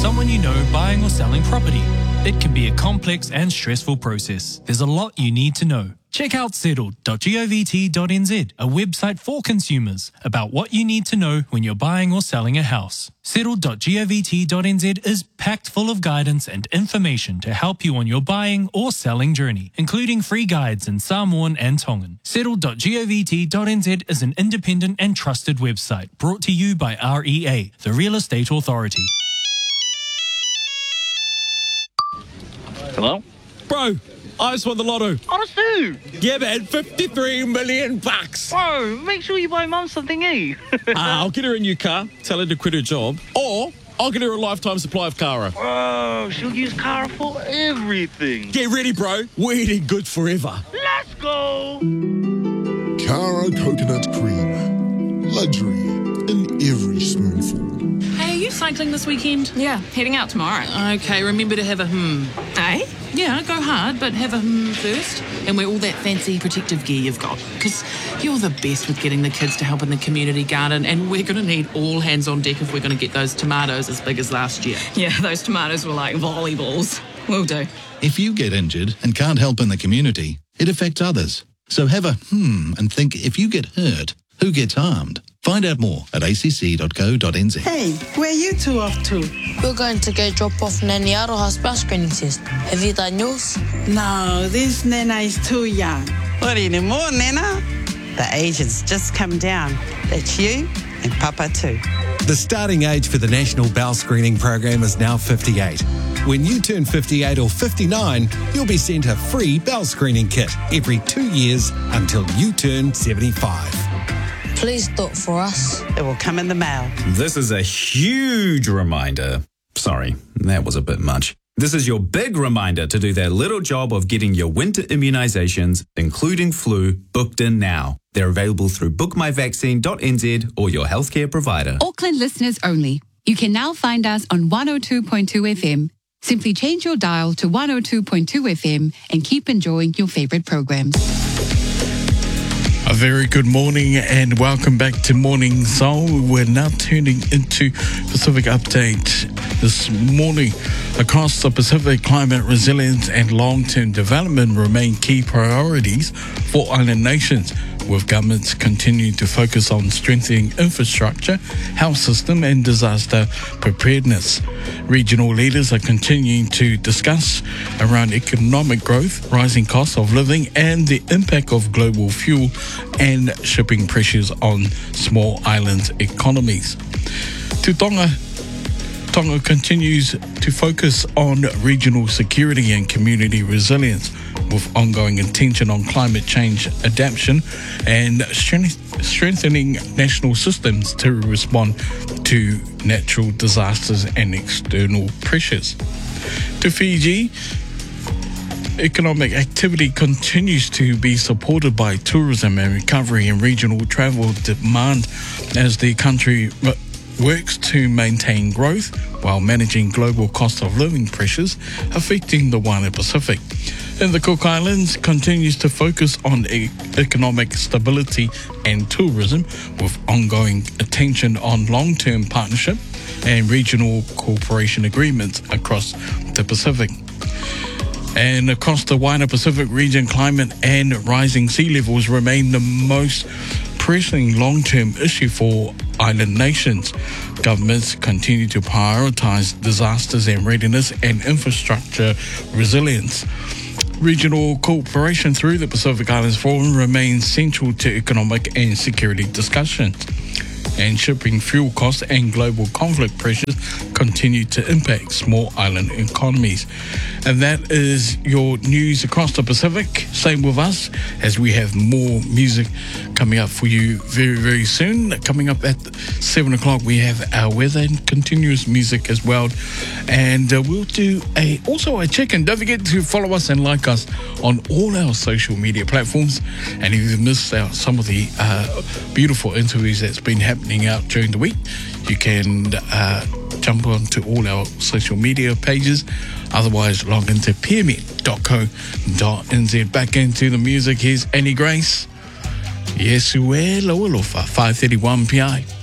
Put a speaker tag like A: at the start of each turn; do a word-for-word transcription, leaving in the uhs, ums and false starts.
A: someone you know buying or selling property. It can be a complex and stressful process. There's a lot you need to know. Check out settled dot govt dot n z, a website for consumers, about what you need to know when you're buying or selling a house. settled dot govt dot n z is packed full of guidance and information to help you on your buying or selling journey, including free guides in Samoan and Tongan. settled dot govt dot n z is an independent and trusted website brought to you by R E A, the Real Estate Authority.
B: Hello?
C: Bro, I just won the lotto.
B: Honestly?
C: Yeah, man, fifty-three million bucks.
B: Bro, make sure you buy Mum something, eh?
C: uh, I'll get her a new car, tell her to quit her job, or I'll get her a lifetime supply of Cara.
B: Bro, she'll use Cara for everything.
C: Get ready, bro. We're eating good forever.
B: Let's go!
D: Cara Coconut Cream. Luxury in every spoonful.
E: Hey, are you cycling this weekend?
F: Yeah, heading out tomorrow.
E: Okay, remember to have a hmm.
F: Eh?
E: Yeah, go hard, but have a hmm first. And wear all that fancy protective gear you've got. Because you're the best with getting the kids to help in the community garden, and we're going to need all hands on deck if we're going to get those tomatoes as big as last year.
F: Yeah, those tomatoes were like volleyballs. Will do.
G: If you get injured and can't help in the community, it affects others. So have a hmm and think, if you get hurt, who gets harmed? Find out more at a c c dot co dot n z.
H: Hey, where are you two off to?
I: We're going to go drop off Nanny Aroha's bell screening test. Have you done yours?
H: No, this Nana is too young.
J: What anymore, Nana? The age has just come down. That's you and Papa too.
K: The starting age for the National Bowel Screening Program is now fifty-eight. When you turn fifty-eight or fifty-nine, you'll be sent a free bowel screening kit every two years until you turn seventy-five.
I: Please do it for us.
J: It will come in the mail.
L: This is a huge reminder. Sorry, that was a bit much. This is your big reminder to do that little job of getting your winter immunisations, including flu, booked in now. They're available through book my vaccine dot n z or your healthcare provider.
M: Auckland listeners only. You can now find us on one oh two point two F M. Simply change your dial to one oh two point two F M and keep enjoying your favourite programs.
N: A very good morning and welcome back to Morning Soul. We're now tuning into Pacific Update this morning. Across the Pacific, climate resilience and long-term development remain key priorities for island nations, with governments continuing to focus on strengthening infrastructure, health system and disaster preparedness. Regional leaders are continuing to discuss around economic growth, rising costs of living and the impact of global fuel and shipping pressures on small island economies. To Tonga, Tonga continues to focus on regional security and community resilience, with ongoing attention on climate change adaptation and strength, strengthening national systems to respond to natural disasters and external pressures. To Fiji, economic activity continues to be supported by tourism and recovery in regional travel demand as the country works to maintain growth while managing global cost of living pressures affecting the wider Pacific. And the Cook Islands continues to focus on e- economic stability and tourism, with ongoing attention on long-term partnership and regional cooperation agreements across the Pacific. And across the wider Pacific region, climate and rising sea levels remain the most pressing long-term issue for island nations. Governments continue to prioritise disasters and readiness and infrastructure resilience. Regional cooperation through the Pacific Islands Forum remains central to economic and security discussions. And shipping fuel costs and global conflict pressures continue to impact small island economies. And that is your news across the Pacific. Stay with us as we have more music coming up for you very, very soon. Coming up at seven o'clock, we have our weather and continuous music as well. And uh, we'll do a also a check-in. Don't forget to follow us and like us on all our social media platforms. And if you've missed out some of the uh, beautiful interviews that's been happening out during the week, you can uh, jump onto all our social media pages. Otherwise, log into p m e dot co dot n z. Back into the music. Here's Annie Grace. Yes, well, five thirty-one P I.